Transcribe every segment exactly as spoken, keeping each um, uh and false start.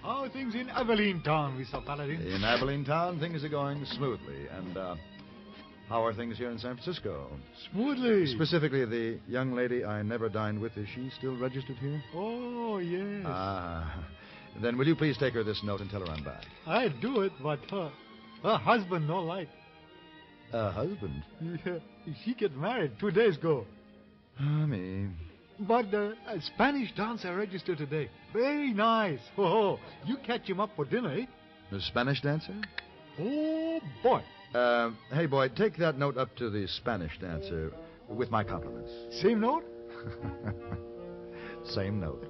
How are things in Abilene Town, Mister Paladin? In Abilene Town, things are going smoothly. And, uh, how are things here in San Francisco? Smoothly. Specifically, the young lady I never dined with, is she still registered here? Oh, yes. Ah. Then will you please take her this note and tell her I'm back? I'd do it, but her, her husband no like. A husband? Yeah, she get married two days ago. Ah, me. But the uh, Spanish dancer registered today. Very nice. Oh, you catch him up for dinner, eh? The Spanish dancer? Oh, boy. Uh, hey, boy, take that note up to the Spanish dancer with my compliments. Same note? Same note.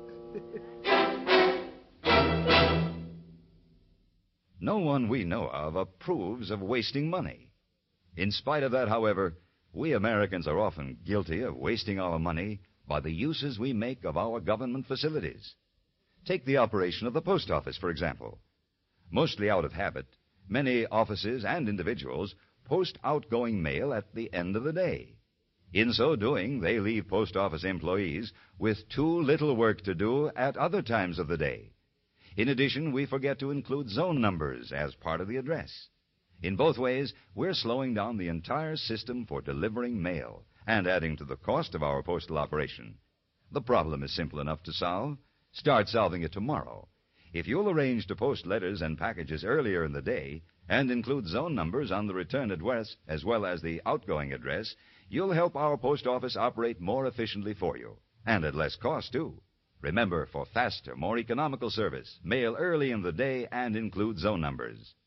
No one we know of approves of wasting money. In spite of that, however, we Americans are often guilty of wasting our money by the uses we make of our government facilities. Take the operation of the post office, for example. Mostly out of habit, many offices and individuals post outgoing mail at the end of the day. In so doing, they leave post office employees with too little work to do at other times of the day. In addition, we forget to include zone numbers as part of the address. In both ways, we're slowing down the entire system for delivering mail and adding to the cost of our postal operation. The problem is simple enough to solve. Start solving it tomorrow. If you'll arrange to post letters and packages earlier in the day and include zone numbers on the return address as well as the outgoing address, you'll help our post office operate more efficiently for you, and at less cost, too. Remember, for faster, more economical service, mail early in the day and include zone numbers.